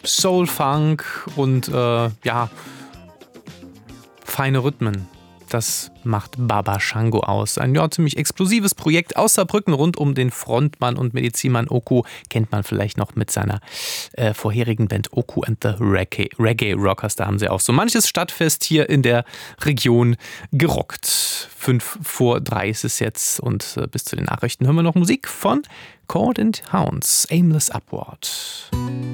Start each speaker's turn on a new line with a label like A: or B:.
A: Soul, Funk und feine Rhythmen. Das macht Baba Shango aus. Ein ziemlich explosives Projekt aus Saarbrücken rund um den Frontmann und Medizinmann Oku. Kennt man vielleicht noch mit seiner vorherigen Band Oku and the Reggae Rockers. Da haben sie auch so manches Stadtfest hier in der Region gerockt. 5:03 ist es jetzt und bis zu den Nachrichten hören wir noch Musik von Cord and Hounds, Aimless Upward.